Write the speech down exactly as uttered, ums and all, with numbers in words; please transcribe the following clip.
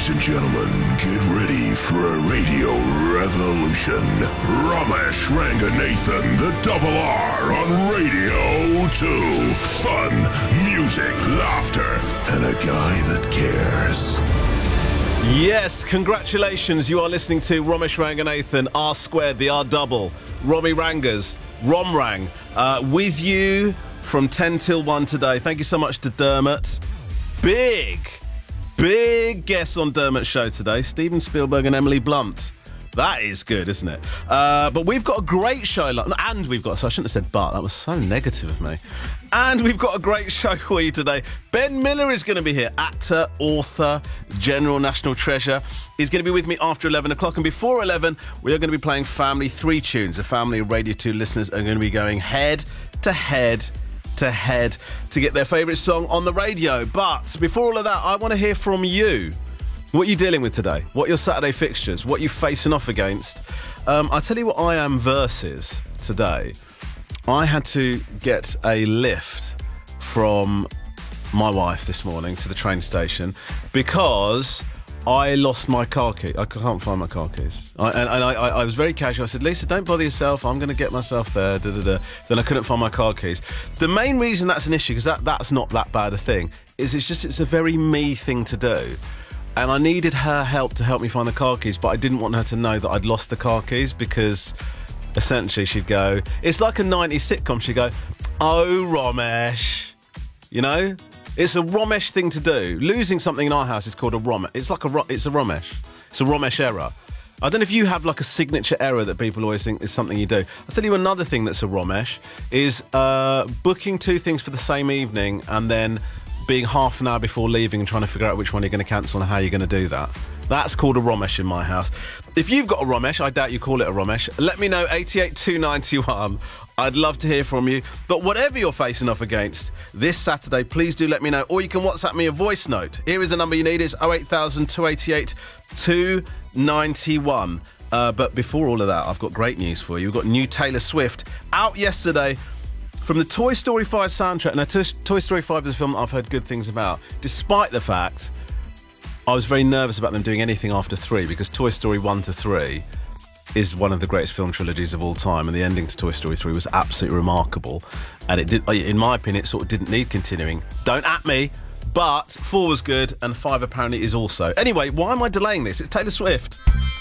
Ladies and gentlemen, get ready for a radio revolution. Ramesh Ranganathan, the double R on Radio two. Fun, music, laughter, and a guy that cares. Yes, congratulations. You are listening to Ramesh Ranganathan, R squared, the R double, Romy Rangas, Romrang, uh, with you from ten till one today. Thank you so much to Dermot. Big, big guests on Dermot's show today, Steven Spielberg and Emily Blunt. That is good, isn't it? Uh, but we've got a great show, and we've got, so I shouldn't have said but, that was so negative of me. And we've got a great show for you today. Ben Miller is going to be here, actor, author, general national treasure. He's going to be with me after eleven o'clock, and before eleven, we are going to be playing Family Three Tunes. A family of Radio two listeners are going to be going head to head to head to get their favourite song on the radio. But before all of that, I want to hear from you. What are you dealing with today? What are your Saturday fixtures? What are you facing off against? Um, I'll tell you what I am versus today. I had to get a lift from my wife this morning to the train station because I lost my car key. I can't find my car keys. I, and and I, I was very casual. I said, Lisa, don't bother yourself. I'm going to get myself there. Da, da, da. Then I couldn't find my car keys. The main reason that's an issue, because that, that's not that bad a thing, is it's just it's a very me thing to do. And I needed her help to help me find the car keys, but I didn't want her to know that I'd lost the car keys because essentially she'd go, it's like a nineties sitcom, she'd go, oh, Ramesh. You know? It's a Ramesh thing to do. Losing something in our house is called a Ramesh. It's like a, it's a Ramesh. It's a Ramesh error. I don't know if you have like a signature error that people always think is something you do. I'll tell you another thing that's a Ramesh is uh, booking two things for the same evening and then being half an hour before leaving and trying to figure out which one you're going to cancel and how you're going to do that. That's called a Ramesh in my house. If you've got a Ramesh, I doubt you call it a Ramesh, let me know, eight eight two nine one. I'd love to hear from you. But whatever you're facing off against this Saturday, please do let me know. Or you can WhatsApp me a voice note. Here is the number you need. It's oh eight thousand, two eight eight, two nine one. Uh, but before all of that, I've got great news for you. We've got new Taylor Swift out yesterday from the Toy Story five soundtrack. Now, Toy Story five is a film that I've heard good things about, despite the fact I was very nervous about them doing anything after three, because Toy Story one to three is one of the greatest film trilogies of all time, and the ending to Toy Story three was absolutely remarkable, and it did, in my opinion, it sort of didn't need continuing. Don't at me, but four was good, and five apparently is also. Anyway, why am I delaying this? It's Taylor Swift.